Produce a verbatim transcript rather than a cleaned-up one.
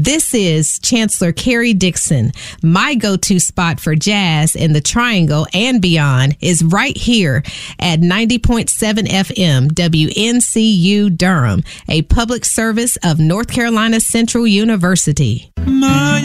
This is Chancellor Carrie Dixon. My go-to spot for jazz in the Triangle and beyond is right here at ninety point seven F M W N C U Durham, a public service of North Carolina Central University. My